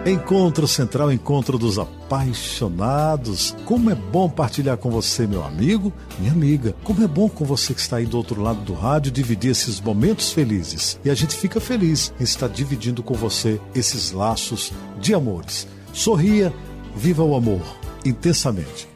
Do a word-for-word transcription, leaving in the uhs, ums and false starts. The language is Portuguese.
Encontro Central, encontro dos apaixonados. Como é bom partilhar com você, meu amigo, minha amiga. Como é bom com você que está aí do outro lado do rádio, dividir esses momentos felizes. E a gente fica feliz em estar dividindo com você esses laços de amores. Sorria, viva o amor intensamente.